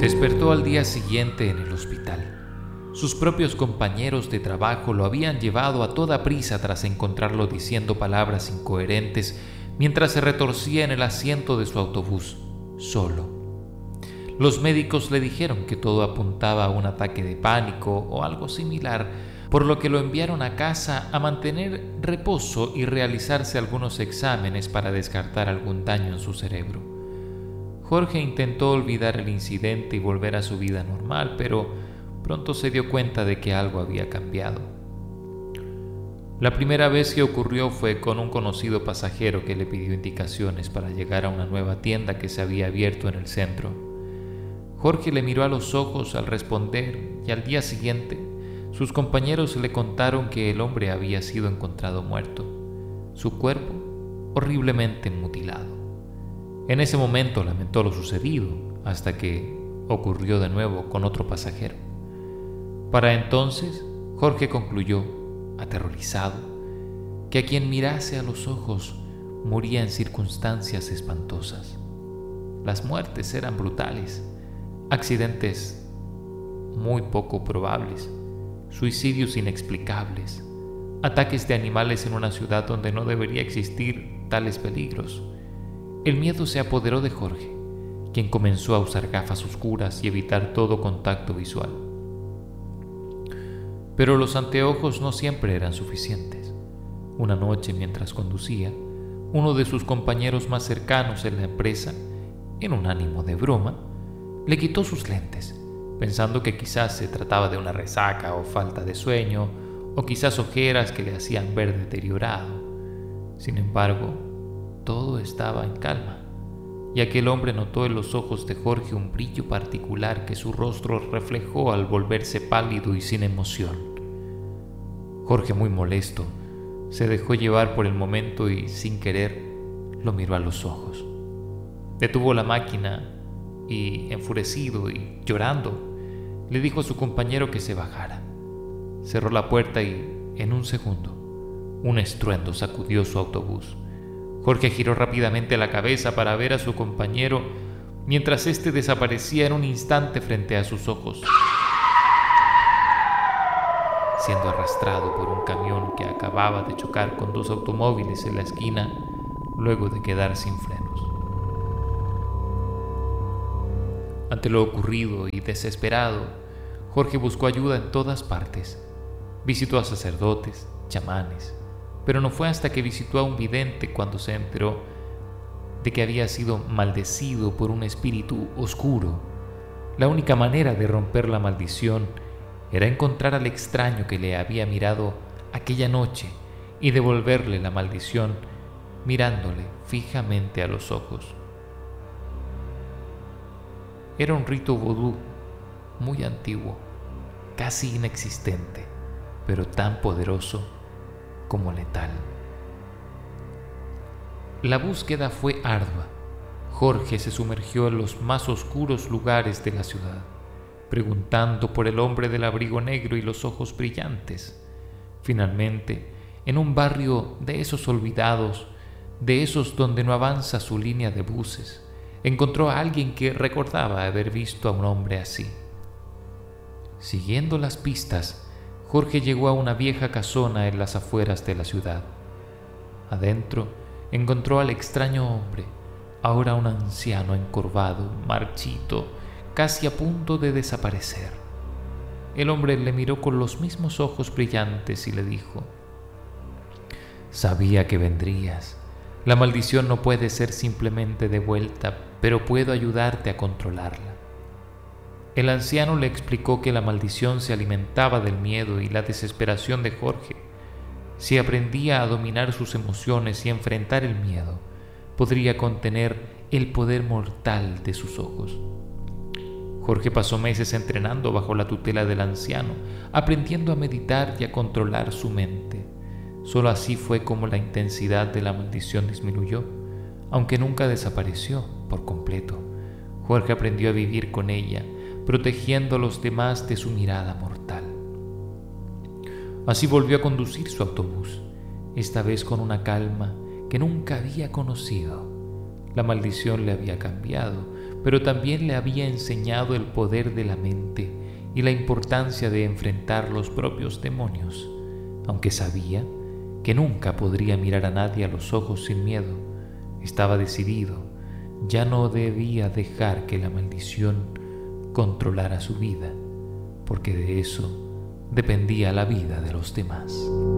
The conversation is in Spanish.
Despertó al día siguiente en el hospital. Sus propios compañeros de trabajo lo habían llevado a toda prisa tras encontrarlo diciendo palabras incoherentes mientras se retorcía en el asiento de su autobús, solo. Los médicos le dijeron que todo apuntaba a un ataque de pánico o algo similar, por lo que lo enviaron a casa a mantener reposo y realizarse algunos exámenes para descartar algún daño en su cerebro. Jorge intentó olvidar el incidente y volver a su vida normal, pero pronto se dio cuenta de que algo había cambiado. La primera vez que ocurrió fue con un conocido pasajero que le pidió indicaciones para llegar a una nueva tienda que se había abierto en el centro. Jorge le miró a los ojos al responder y al día siguiente sus compañeros le contaron que el hombre había sido encontrado muerto, su cuerpo horriblemente mutilado. En ese momento lamentó lo sucedido hasta que ocurrió de nuevo con otro pasajero. Para entonces, Jorge concluyó, aterrorizado, que a quien mirase a los ojos moría en circunstancias espantosas. Las muertes eran brutales, accidentes muy poco probables, suicidios inexplicables, ataques de animales en una ciudad donde no debería existir tales peligros. El miedo se apoderó de Jorge, quien comenzó a usar gafas oscuras y evitar todo contacto visual. Pero los anteojos no siempre eran suficientes. Una noche, mientras conducía, uno de sus compañeros más cercanos en la empresa, en un ánimo de broma, le quitó sus lentes, pensando que quizás se trataba de una resaca o falta de sueño, o quizás ojeras que le hacían ver deteriorado. Sin embargo, todo estaba en calma, y aquel hombre notó en los ojos de Jorge un brillo particular que su rostro reflejó al volverse pálido y sin emoción. Jorge, muy molesto, se dejó llevar por el momento y, sin querer, lo miró a los ojos. Detuvo la máquina y, enfurecido y llorando, le dijo a su compañero que se bajara. Cerró la puerta y, en un segundo, un estruendo sacudió su autobús. Jorge giró rápidamente la cabeza para ver a su compañero mientras éste desaparecía en un instante frente a sus ojos, siendo arrastrado por un camión que acababa de chocar con dos automóviles en la esquina luego de quedar sin frenos. Ante lo ocurrido y desesperado, Jorge buscó ayuda en todas partes. Visitó a sacerdotes, chamanes, pero no fue hasta que visitó a un vidente cuando se enteró de que había sido maldecido por un espíritu oscuro. La única manera de romper la maldición era encontrar al extraño que le había mirado aquella noche y devolverle la maldición mirándole fijamente a los ojos. Era un rito vodú muy antiguo, casi inexistente, pero tan poderoso como letal. La búsqueda fue ardua. Jorge se sumergió en los más oscuros lugares de la ciudad, preguntando por el hombre del abrigo negro y los ojos brillantes. Finalmente, en un barrio de esos olvidados, de esos donde no avanza su línea de buses, encontró a alguien que recordaba haber visto a un hombre así. Siguiendo las pistas, Jorge llegó a una vieja casona en las afueras de la ciudad. Adentro encontró al extraño hombre, ahora un anciano encorvado, marchito, casi a punto de desaparecer. El hombre le miró con los mismos ojos brillantes y le dijo: «Sabía que vendrías. La maldición no puede ser simplemente devuelta, pero puedo ayudarte a controlarla». El anciano le explicó que la maldición se alimentaba del miedo y la desesperación de Jorge. Si aprendía a dominar sus emociones y enfrentar el miedo, podría contener el poder mortal de sus ojos. Jorge pasó meses entrenando bajo la tutela del anciano, aprendiendo a meditar y a controlar su mente. Solo así fue como la intensidad de la maldición disminuyó, aunque nunca desapareció por completo. Jorge aprendió a vivir con ella, protegiendo a los demás de su mirada mortal. Así volvió a conducir su autobús, esta vez con una calma que nunca había conocido. La maldición le había cambiado, pero también le había enseñado el poder de la mente y la importancia de enfrentar los propios demonios, aunque sabía que nunca podría mirar a nadie a los ojos sin miedo. Estaba decidido, ya no debía dejar que la maldición controlara su vida, porque de eso dependía la vida de los demás.